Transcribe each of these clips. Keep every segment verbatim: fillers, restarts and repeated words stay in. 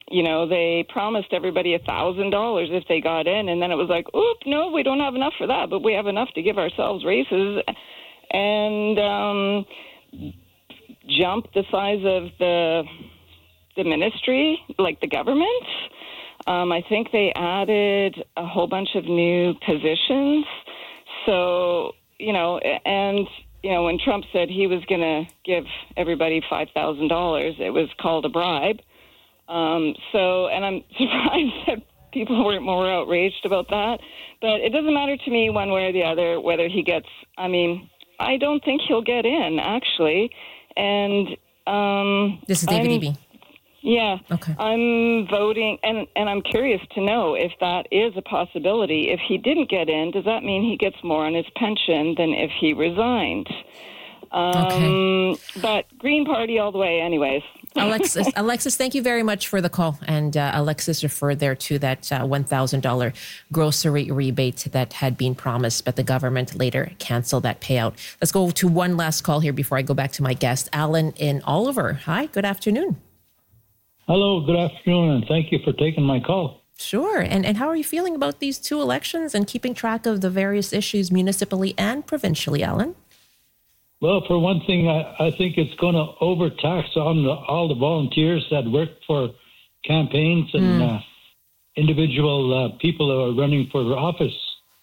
you know, they promised everybody a thousand dollars if they got in, and then it was like, oop, no, we don't have enough for that, but we have enough to give ourselves raises, and um, jump the size of the the ministry, like the government. Um, I think they added a whole bunch of new positions. So, you know, and, you know, when Trump said he was going to give everybody five thousand dollars, it was called a bribe. Um, so, and I'm surprised that people weren't more outraged about that. But it doesn't matter to me one way or the other whether he gets, I mean, I don't think he'll get in, actually. And um, this is David Eby. Yeah. Okay. I'm voting, and, and I'm curious to know if that is a possibility. If he didn't get in, does that mean he gets more on his pension than if he resigned? Um, okay. But Green Party all the way anyways. Alexis, Alexis, thank you very much for the call. And uh, Alexis referred there to that uh, one thousand dollars grocery rebate that had been promised, but the government later canceled that payout. Let's go to one last call here before I go back to my guest, Alan in Oliver. Hi, good afternoon. Hello, good afternoon, and thank you for taking my call. Sure. And and how are you feeling about these two elections and keeping track of the various issues municipally and provincially, Alan? Well, for one thing, I, I think it's going to overtax on the, all the volunteers that work for campaigns and mm. uh, individual uh, people who are running for office.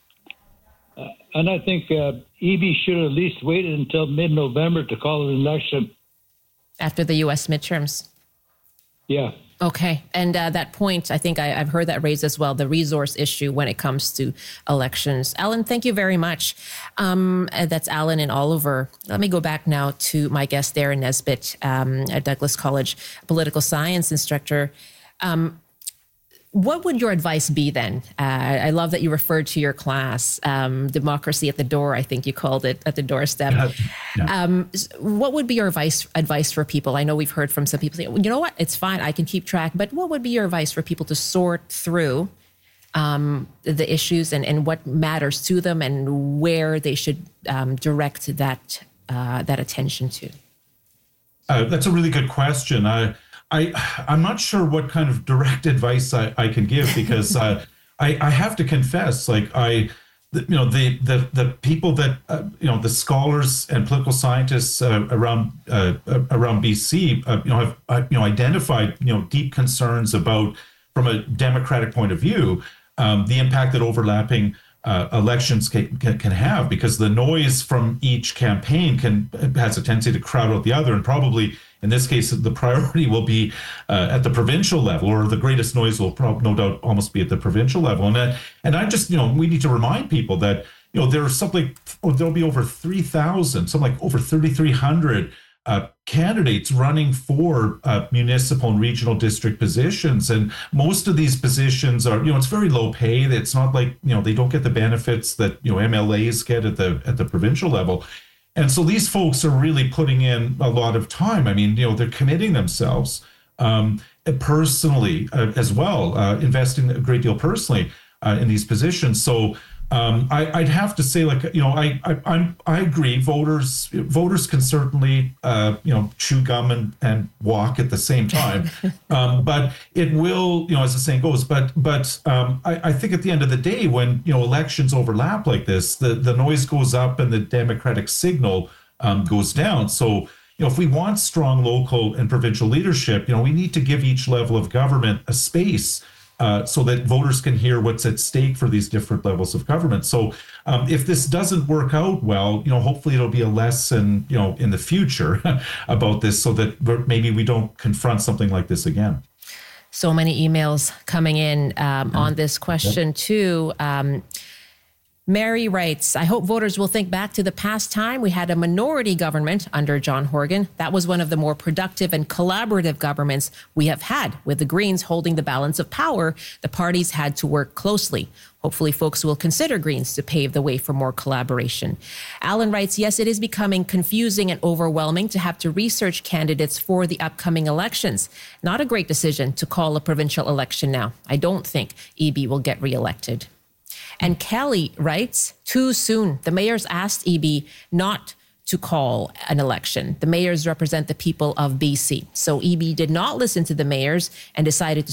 Uh, and I think uh, Eby should at least wait until mid-November to call an election. After the U S midterms? Yeah. Okay. And uh, that point, I think I, I've heard that raised as well, the resource issue when it comes to elections. Alan, thank you very much. Um, that's Alan in Oliver. Let me go back now to my guest, Darren Nesbitt, um, at Douglas College, political science instructor. Um, what would your advice be then? Uh, I love that you referred to your class, um, Democracy at the Door, I think you called it, at the doorstep. Yeah. Yeah. Um, what would be your advice advice for people? I know we've heard from some people say, well, you know what, it's fine, I can keep track. But what would be your advice for people to sort through um, the issues and, and what matters to them and where they should um, direct that uh, that attention to? Uh, that's a really good question. I, I, I'm not sure what kind of direct advice I, I can give because uh, I, I have to confess, like I, the, you know, the the the people that uh, you know, the scholars and political scientists uh, around uh, around B C, uh, you know, have uh, you know identified you know deep concerns about, from a democratic point of view, um, the impact that overlapping Uh, elections can, can, can have, because the noise from each campaign can has a tendency to crowd out the other, and probably in this case the priority will be uh, at the provincial level, or the greatest noise will probably no doubt almost be at the provincial level. And uh, and I just you know we need to remind people that you know there are something or there'll be over three thousand, something like over thirty-three hundred Uh, candidates running for uh, municipal and regional district positions. And most of these positions are, you know, it's very low pay. It's not like, you know, they don't get the benefits that, you know, M L As get at the at the provincial level. And so these folks are really putting in a lot of time. I mean, you know, they're committing themselves um, personally uh, as well, uh, investing a great deal personally uh, in these positions. So Um, I, I'd have to say, like, you know, I I I'm, I agree. Voters voters can certainly, uh, you know, chew gum and, and walk at the same time, um, but it will, you know, as the saying goes. But but um, I, I think at the end of the day, when you know elections overlap like this, the the noise goes up and the democratic signal um, goes down. So you know, if we want strong local and provincial leadership, you know, we need to give each level of government a space. Uh, so that voters can hear what's at stake for these different levels of government. So um, if this doesn't work out well, you know, hopefully it'll be a lesson, you know, in the future about this, so that maybe we don't confront something like this again. So many emails coming in um, mm. on this question yeah. too. Um, Mary writes, I hope voters will think back to the past time we had a minority government under John Horgan. That was one of the more productive and collaborative governments we have had. With the Greens holding the balance of power, the parties had to work closely. Hopefully folks will consider Greens to pave the way for more collaboration. Alan writes, yes, it is becoming confusing and overwhelming to have to research candidates for the upcoming elections. Not a great decision to call a provincial election now. I don't think Eby will get reelected. And Kelly writes, too soon. The mayors asked Eby not to call an election. The mayors represent the people of B C. So Eby did not listen to the mayors and decided to